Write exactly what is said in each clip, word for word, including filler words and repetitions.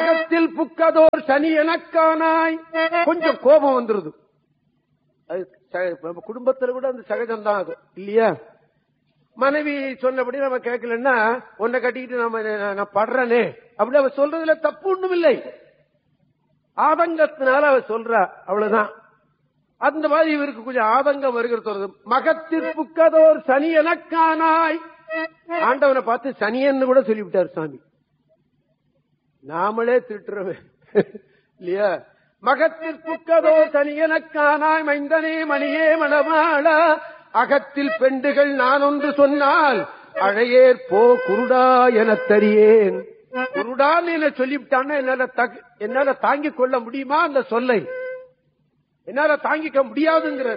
அகத்தில் புக்கதோர் சனி எனக்கானாய். கொஞ்சம் கோபம் வந்துருது. குடும்பத்துல கூட அந்த சகஜம்தான் அது இல்லையா? மனைவி சொன்னபடி நம்ம கேட்கலன்னா உன்னை கட்டிக்கிட்டு நம்ம நான் படுறனே அப்படி அவ சொல்றதுல தப்பு ஒண்ணும் இல்லை. ஆதங்கத்தினால அவ சொல்றா, அவ்வளவுதான். அந்த மாதிரி இவருக்கு கொஞ்சம் ஆதங்கம் வருகிறது. மகத்திற்புக்கதோர் சனி எனக்கானாய். ஆண்டவனை பார்த்து சனியன்னு கூட சொல்லிவிட்டார் சாமி. நாமளே திட்டுறோம் இல்லையா? மகத்திற்புக்கதோர் சனி எனக்கானாய் மைந்தனே மணியே மணவாள அகத்தில் பெண்டுகள் நான் ஒன்று சொன்னால் அழையேற் போ குருடா என தரியேன். குருடான்னு என்ன சொல்லிவிட்டான்னா என்னால என்னால தாங்கிக் கொள்ள முடியுமா? அந்த சொல்லை என்னால தாங்கிக்க முடியாதுங்கிற.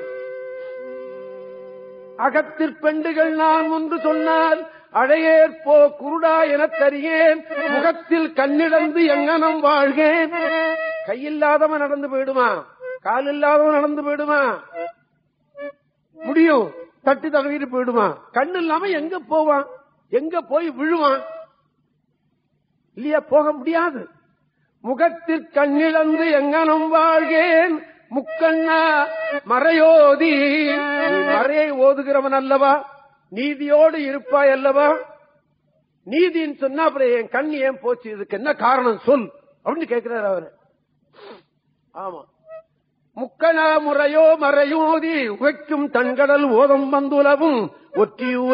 அகத்தில் பெண்டுகள் நான் ஒன்று சொன்னால் அழையேற் போ குருடா என தரியேன். முகத்தில் கண்ணிழந்து எங்கனம் வாழ்கேன். கையில்லாதவன் நடந்து போயிடுமா? கால் இல்லாதவன் நடந்து போயிடுமா? முடியும். தட்டி தடவிட்டு போயிடுமா? கண்ணு இல்லாம எங்க போவான்? எங்க போய் விழுவான்? இல்லையா? போக முடியாது. முகத்தில் கண்ணிழந்து எங்கனம் வாழ்கேன். முக்கண்ணா மறையோதி. மறையை ஓதுகிறவன் அல்லவா? நீதியோடு இருப்பாய் அல்லவா? நீதின்னு சொன்னா அப்புறம் என் கண் ஏன் போச்சு? இதுக்கு என்ன காரணம் சொல் அப்படின்னு கேட்கிறார் அவரு. ஆமா. முக்கணா முறையோ மறையோதி உகைக்கும் தன்கடல் ஓதம் வந்துலவும் ஒற்றியூர்